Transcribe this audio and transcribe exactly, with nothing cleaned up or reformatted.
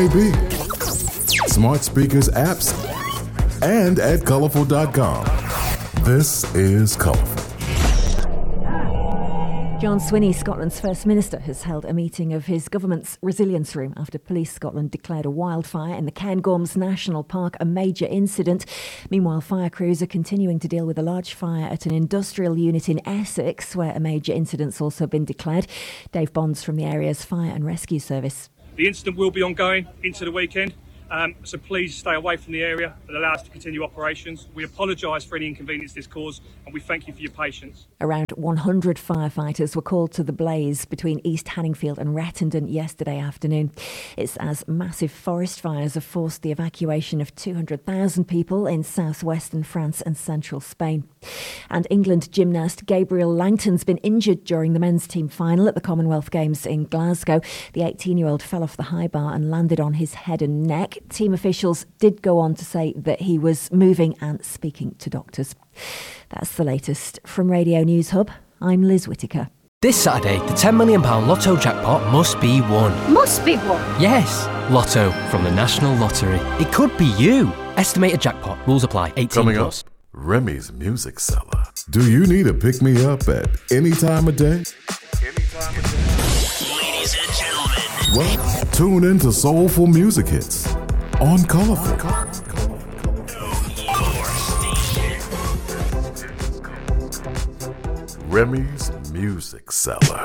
B, smart speakers, apps, and at colorful dot com. This is Colourful. John Swinney, Scotland's First Minister, has held a meeting of his government's resilience room after Police Scotland declared a wildfire in the Cairngorms National Park a major incident. Meanwhile, fire crews are continuing to deal with a large fire at an industrial unit in Essex, where a major incident's also been declared. Dave Bonds from the area's Fire and Rescue Service. The incident will be ongoing into the weekend. Um, so please stay away from the area and allow us to continue operations. We apologise for any inconvenience this caused and we thank you for your patience. Around one hundred firefighters were called to the blaze between East Hanningfield and Rettendon yesterday afternoon. It's as massive forest fires have forced the evacuation of two hundred thousand people in southwestern France and central Spain. And England gymnast Gabriel Langton's been injured during the men's team final at the Commonwealth Games in Glasgow. The eighteen-year-old fell off the high bar and landed on his head and neck. Team officials did go on to say that he was moving and speaking to doctors. That's the latest from Radio News Hub. I'm Liz Whittaker. This Saturday, the ten million pounds Lotto jackpot must be won. Must be won? Yes, Lotto from the National Lottery. It could be you. Estimated jackpot. Rules apply. eighteen Coming plus. up, Remy's Music Cellar. Do you need a pick-me-up at any time of day? Any time of day. Ladies and gentlemen. Well, tune in to Soulful Music Hits on Colourful. Remy's Music Cellar.